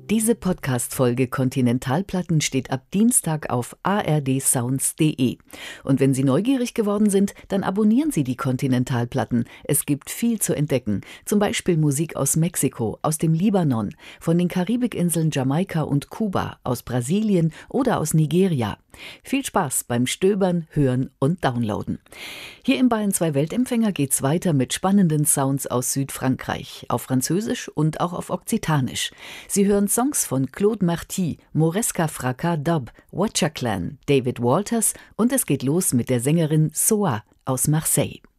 Diese Podcast-Folge Kontinentalplatten steht ab Dienstag auf ardsounds.de. Und wenn Sie neugierig geworden sind, dann abonnieren Sie die Kontinentalplatten. Es gibt viel zu entdecken. Zum Beispiel Musik aus Mexiko, aus dem Libanon, von den Karibikinseln Jamaika und Kuba, aus Brasilien oder aus Nigeria. Viel Spaß beim Stöbern, Hören und Downloaden. Hier im Bayern 2 Weltempfänger geht's weiter mit spannenden Sounds aus Südfrankreich, auf Französisch und auch auf Okzitanisch. Sie hören Songs von Claude Marty, Moresca Fracas Dub, Watcher Clan, David Walters und es geht los mit der Sängerin Soa aus Marseille.